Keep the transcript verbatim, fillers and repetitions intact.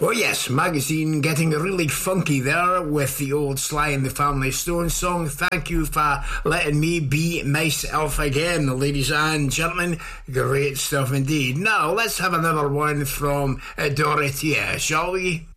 Oh yes, magazine getting really funky there with the old Sly and the Family Stone song. Thank you for letting me be myself again, ladies and gentlemen. Great stuff indeed. Now let's have another one from uh, Dorothea, shall we?